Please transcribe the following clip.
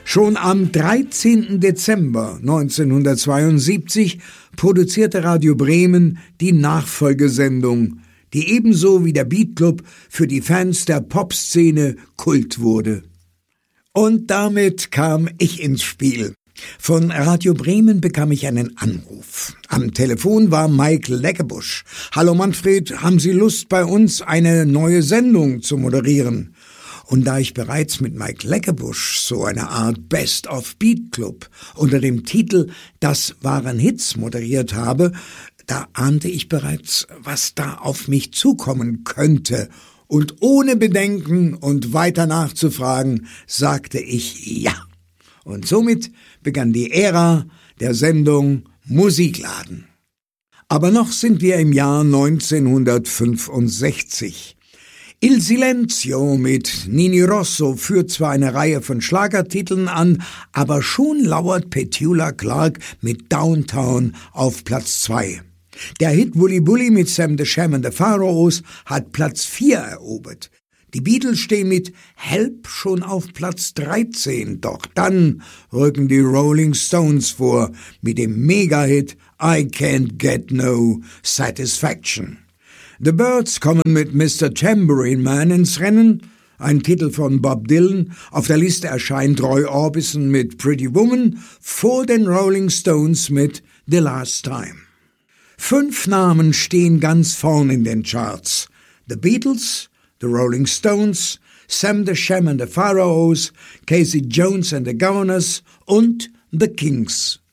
Schon am 13. Dezember 1972 produzierte Radio Bremen die Nachfolgesendung, die ebenso wie der Beat Club für die Fans der Popszene Kult wurde. Und damit kam ich ins Spiel. Von Radio Bremen bekam ich einen Anruf. Am Telefon war Mike Leckebusch. »Hallo Manfred, haben Sie Lust, bei uns eine neue Sendung zu moderieren?« Und da ich bereits mit Mike Leckebusch so eine Art Best of Beat Club unter dem Titel »Das waren Hits« moderiert habe, da ahnte ich bereits, was da auf mich zukommen könnte. Und ohne Bedenken und weiter nachzufragen, sagte ich ja. Und somit begann die Ära der Sendung Musikladen. Aber noch sind wir im Jahr 1965. Il Silenzio mit Nini Rosso führt zwar eine Reihe von Schlagertiteln an, aber schon lauert Petula Clark mit Downtown auf Platz 2. Der Hit Wully Bully mit Sam the Sham and the Pharaohs hat Platz 4 erobert. Die Beatles stehen mit Help schon auf Platz 13, doch dann rücken die Rolling Stones vor mit dem Mega-Hit I Can't Get No Satisfaction. The Byrds kommen mit Mr. Tambourine Man ins Rennen, ein Titel von Bob Dylan. Auf der Liste erscheint Roy Orbison mit Pretty Woman, vor den Rolling Stones mit The Last Time. 5 Namen stehen ganz vorn in den Charts. The Beatles, The Rolling Stones, Sam the Sham and the Pharaohs, Casey Jones and the Governors und The Kings.